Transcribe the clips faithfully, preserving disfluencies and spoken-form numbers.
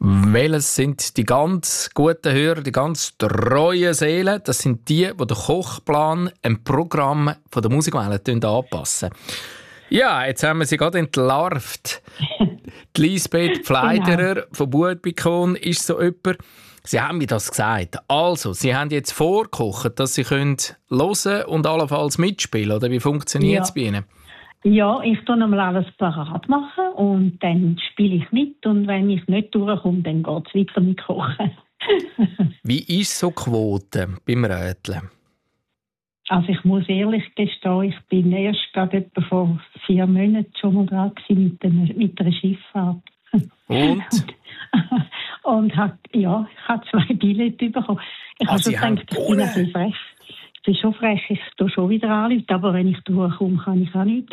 Welches sind die ganz guten Hörer, die ganz treuen Seelen? Das sind die, die den Kochplan im Programm von der Musikwelle anpassen. Ja, jetzt haben wir sie gerade entlarvt. Die Lisbeth Pfleiderer genau. von Budbikon ist so jemand. Sie haben mir das gesagt. Also, Sie haben jetzt vorgekocht, dass Sie hören und allenfalls mitspielen, oder wie funktioniert es ja. bei Ihnen? Ja, ich tue einmal alles parat machen und dann spiele ich mit und wenn ich nicht durchkomme, dann geht es weiter mit Kochen. Wie ist so die Quote beim Räteln? Also ich muss ehrlich gestehen, ich bin erst gerade etwa vor vier Monaten schon mal dran mit, einer, mit einer Schifffahrt. Und? Und hat, ja, ich habe zwei Billette bekommen. Ich ah, habe schon gedacht, ich bin ein bisschen frech. Ich bin schon frech, ich tue schon wieder anrufen, aber wenn ich durchkomme, kann ich auch nicht.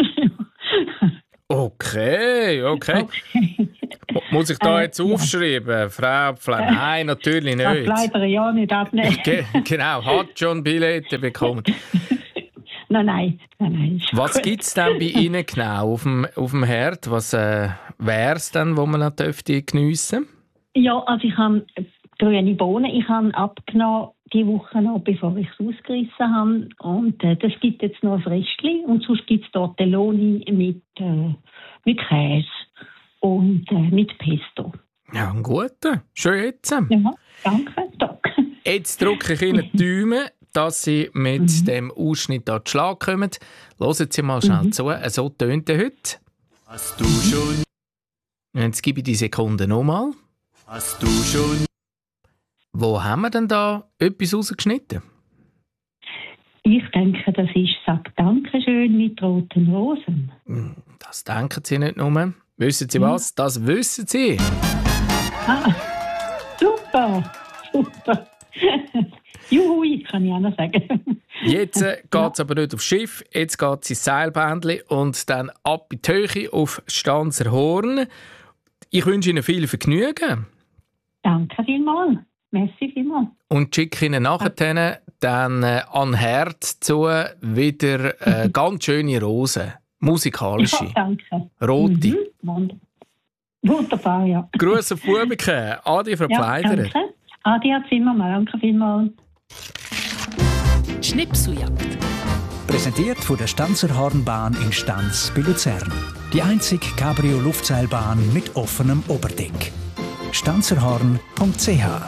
Okay, okay. okay. Muss ich da jetzt äh, aufschreiben? Ja. Frau Pfleiderer? Nein, natürlich nicht. Frau Pfleiderer ja nicht abnehmen. Ge- genau, hat schon Billette bekommen. Nein, nein, nein, nein. Was gibt es denn bei Ihnen genau auf dem, auf dem Herd? Was äh, wäre es denn, wo man noch dürfte geniessen? Ja, also ich habe grüne Bohnen. Ich habe abgenommen die Woche noch, bevor ich es ausgerissen habe. Und äh, das gibt jetzt noch ein Restchen. Und sonst gibt es Tortelloni mit, äh, mit Käse und äh, mit Pesto. Ja, ein guter. Schön jetzt. Ja, danke. danke. Jetzt drücke ich Ihnen die Daumen, dass Sie mit mhm. dem Ausschnitt an den Schlag kommen. Hören Sie mal schnell mhm. zu. So tönt er heute. Hast du schon? Jetzt gebe ich die Sekunde nochmal. Hast du schon? Wo haben wir denn da etwas rausgeschnitten? Ich denke, das ist «Sag Dankeschön» mit roten Rosen. Das denken Sie nicht nur. Wissen Sie was? Das wissen Sie. Ah, super, super. Juhui, kann ich auch noch sagen. Jetzt äh, geht es aber nicht aufs Schiff, jetzt geht es ins Seilbändchen und dann ab in die Höhe auf Stanzerhorn. Ich wünsche Ihnen viel Vergnügen. Danke vielmals. Merci vielmals. Und schicke Ihnen nachher dann äh, an Herd zu wieder äh, ganz schöne Rosen. Musikalische. Ja, danke. Rote. Mhm. Wunderbar, ja. Gruß auf Bubenken. Adi, Frau ja, Pfleiderer. Danke. Adi, Herr Zimmermann. Danke vielmals. Schnipseljagd. Präsentiert von der Stanzerhornbahn in Stanz bei Luzern. Die einzige Cabrio-Luftseilbahn mit offenem Oberdeck. stanzerhorn punkt c h.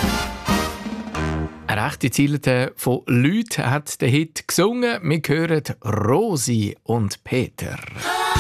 Eine rechte Zielete von Leuten hat den Hit gesungen. Wir hören Rosi und Peter.